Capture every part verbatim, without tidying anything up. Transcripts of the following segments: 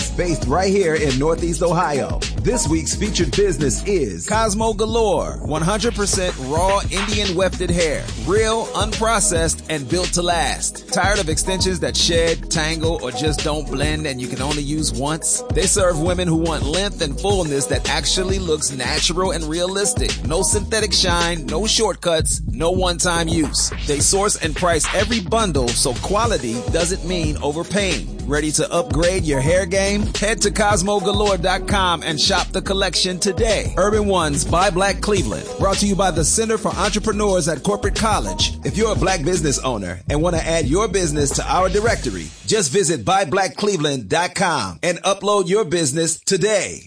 business based right here in Northeast Ohio. This week's featured business is Cosmo Galore, one hundred percent raw Indian wefted hair, real, unprocessed, and built to last. Tired of extensions that shed, tangle, or just don't blend and you can only use once? They serve women who want length and fullness that actually looks natural and realistic. No synthetic shine, no shortcuts, no one-time use. They source and price every bundle so quality doesn't mean overpaying. Ready to upgrade your hair game? Head to Cosmo Galore dot com and shop the collection today. Urban One's Buy Black Cleveland, brought to you by the Center for Entrepreneurs at Corporate College. If you're a black business owner and want to add your business to our directory, just visit Buy Black Cleveland dot com and upload your business today.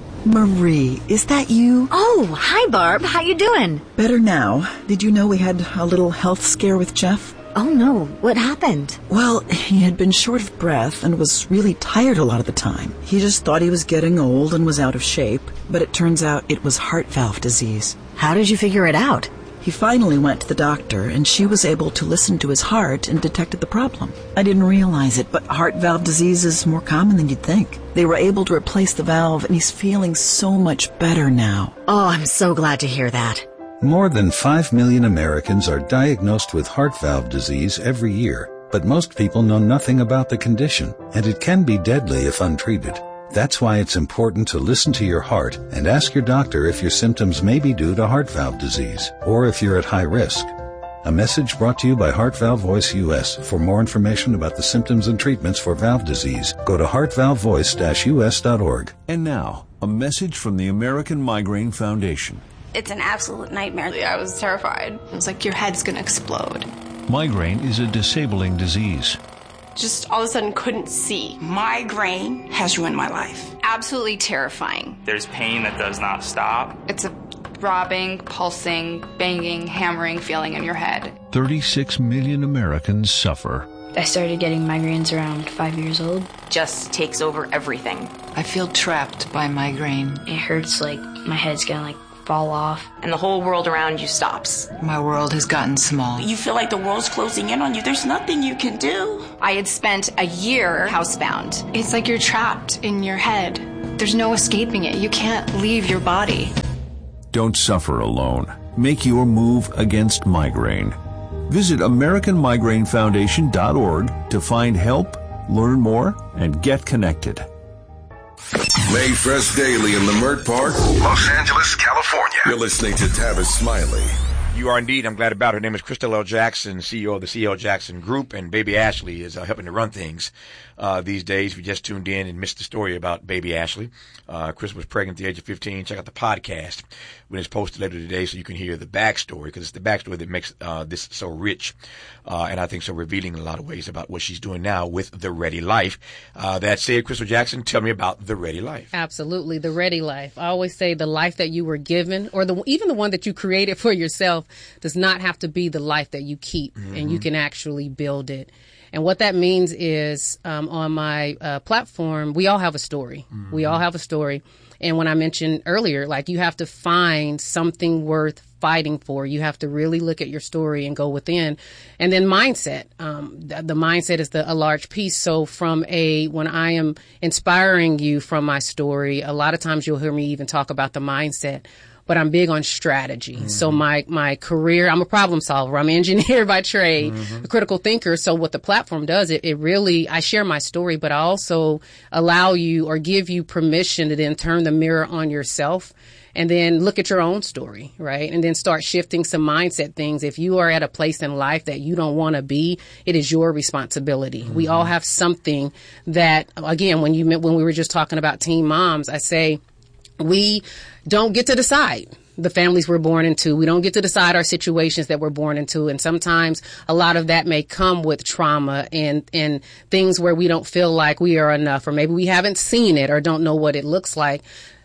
Marie, is that you? Oh, hi Barb. How you doing? Better now. Did you know we had a little health scare with Jeff? Oh no, what happened? Well, he had been short of breath and was really tired a lot of the time. He just thought he was getting old and was out of shape, but it turns out it was heart valve disease. How did you figure it out? He finally went to the doctor, and she was able to listen to his heart and detected the problem. I didn't realize it, but heart valve disease is more common than you'd think. They were able to replace the valve, and he's feeling so much better now. Oh, I'm so glad to hear that. More than five million Americans are diagnosed with heart valve disease every year, but most people know nothing about the condition, and it can be deadly if untreated. That's why it's important to listen to your heart and ask your doctor if your symptoms may be due to heart valve disease, or if you're at high risk. A message brought to you by Heart Valve Voice U S. For more information about the symptoms and treatments for valve disease, go to heart valve voice dash u s dot org. And now, a message from the American Migraine Foundation. It's an absolute nightmare. I was terrified. It was like your head's going to explode. Migraine is a disabling disease. Just all of a sudden couldn't see. Migraine has ruined my life. Absolutely terrifying. There's pain that does not stop. It's a throbbing, pulsing, banging, hammering feeling in your head. thirty-six million Americans suffer. I started getting migraines around five years old. Just takes over everything. I feel trapped by migraine. It hurts like my head's gonna like fall off. And the whole world around you stops. My world has gotten small. You feel like the world's closing in on you. There's nothing you can do. I had spent a year housebound. It's like you're trapped in your head. There's no escaping it. You can't leave your body. Don't suffer alone. Make your move against migraine. Visit American Migraine Foundation dot org to find help, learn more, and get connected. Mayfresh Daily in Leimert Park, Los Angeles, California. You're listening to Tavis Smiley. You are indeed. I'm glad about it. Her name is Crystal L. Jackson, C E O of the C L Jackson Group, and Baby Ashley is uh, helping to run things uh, these days. If you just tuned in and missed the story about Baby Ashley, uh, Chris was pregnant at the age of fifteen. Check out the podcast when it's posted later today so you can hear the backstory, because it's the backstory that makes uh, this so rich uh, and I think so revealing in a lot of ways about what she's doing now with The Ready Life. Uh, that said, Crystal Jackson, tell me about The Ready Life. Absolutely, The Ready Life. I always say the life that you were given, or the even the one that you created for yourself, does not have to be the life that you keep, mm-hmm. and you can actually build it. And what that means is um, on my uh, platform, we all have a story. Mm-hmm. We all have a story. And when I mentioned earlier, like, you have to find something worth fighting for. You have to really look at your story and go within. And then mindset. Um, the, the mindset is the, a large piece. So from a, when I am inspiring you from my story, a lot of times you'll hear me even talk about the mindset. But I'm big on strategy. Mm-hmm. So my, my career, I'm a problem solver. I'm an engineer by trade, mm-hmm. a critical thinker. So what the platform does, it, it really, I share my story, but I also allow you or give you permission to then turn the mirror on yourself and then look at your own story, right? And then start shifting some mindset things. If you are at a place in life that you don't want to be, it is your responsibility. Mm-hmm. We all have something that, again, when you when we were just talking about teen moms, I say, we don't get to decide the families we're born into. We don't get to decide our situations that we're born into. And sometimes a lot of that may come with trauma and, and things where we don't feel like we are enough, or maybe we haven't seen it or don't know what it looks like.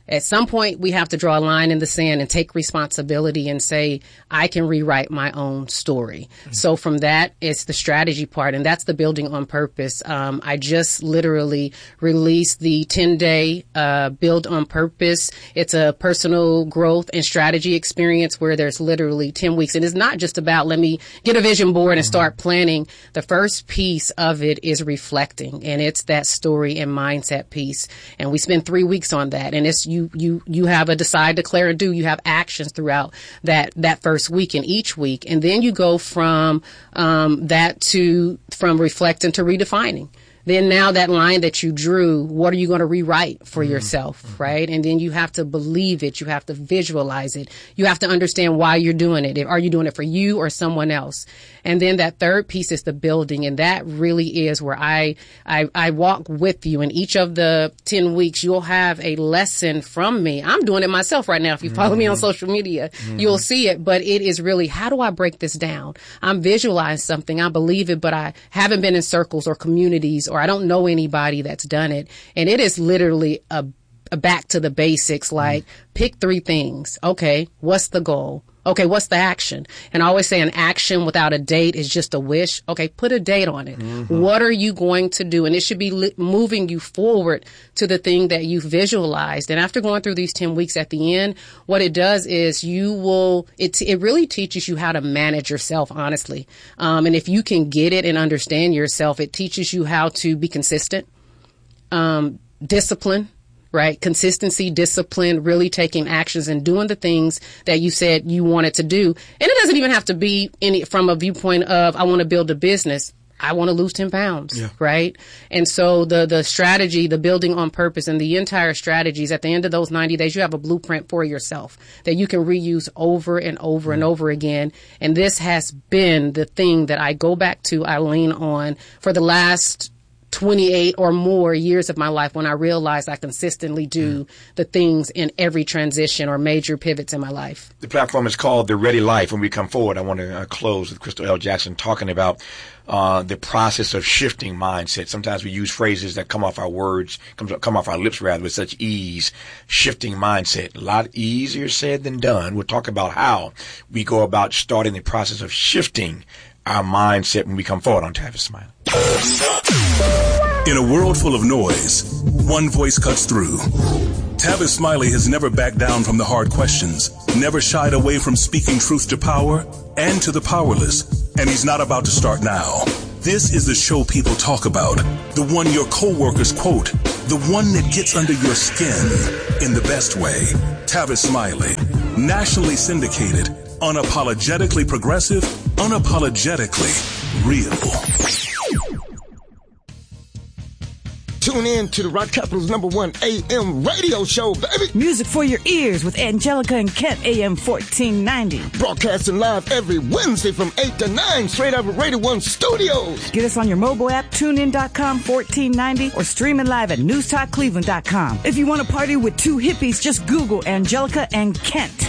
At some point, we have to draw a line in the sand and take responsibility and say, I can rewrite my own story. Mm-hmm. So from that, it's the strategy part, and that's the building on purpose. Um, I just literally released the ten-day uh, Build on Purpose. It's a personal growth and strategy experience where there's literally ten weeks. And it's not just about let me get a vision board and mm-hmm. start planning. The first piece of it is reflecting, and it's that story and mindset piece. And we spend three weeks on that, and it's you You, you, you have a decide, declare, and do. You have actions throughout that, that first week and each week. And then you go from, um, that to, from reflecting to redefining. Then now that line that you drew, what are you going to rewrite for mm-hmm. yourself, mm-hmm. right? And then you have to believe it. You have to visualize it. You have to understand why you're doing it. Are you doing it for you or someone else? And then that third piece is the building. And that really is where I, I, I walk with you. In each of the ten weeks, you'll have a lesson from me. I'm doing it myself right now. If you follow mm-hmm. me on social media, mm-hmm. you'll see it. But it is really, how do I break this down? I'm visualizing something. I believe it, but I haven't been in circles or communities, or I don't know anybody that's done it. And it is literally a, a back to the basics, like mm. pick three things. Okay, what's the goal? Okay, what's the action? And I always say an action without a date is just a wish. Okay, put a date on it. Mm-hmm. What are you going to do? And it should be li- moving you forward to the thing that you visualized. And after going through these ten weeks at the end, what it does is you will, it, it really teaches you how to manage yourself, honestly. Um, and if you can get it and understand yourself, it teaches you how to be consistent, um, discipline. Right? Consistency, discipline, really taking actions and doing the things that you said you wanted to do. And it doesn't even have to be any from a viewpoint of, I want to build a business. I want to lose ten pounds. Yeah. Right? And so the, the strategy, the building on purpose, and the entire strategies at the end of those ninety days, you have a blueprint for yourself that you can reuse over and over mm. and over again. And this has been the thing that I go back to, I lean on for the last twenty-eight or more years of my life, when I realized I consistently do mm. the things in every transition or major pivots in my life. The platform is called The Ready Life. When we come forward, I want to uh, close with Crystal L. Jackson talking about uh, the process of shifting mindset. Sometimes we use phrases that come off our words, come, come off our lips rather, with such ease. Shifting mindset, a lot easier said than done. We'll talk about how we go about starting the process of shifting our mindset when we come forward on Tavis Smiley. In a world full of noise, one voice cuts through. Tavis Smiley has never backed down from the hard questions, never shied away from speaking truth to power and to the powerless, and he's not about to start now. This is the show people talk about, the one your coworkers quote, the one that gets under your skin in the best way. Tavis Smiley, nationally syndicated, unapologetically progressive, unapologetically real. Tune in to the Rock Capital's number one A M radio show, baby. Music for your ears with Angelica and Kent, A M fourteen ninety. Broadcasting live every Wednesday from eight to nine, straight out of Radio one Studios. Get us on your mobile app, tune in dot com, fourteen ninety, or streaming live at news talk cleveland dot com. If you want to party with two hippies, just Google Angelica and Kent.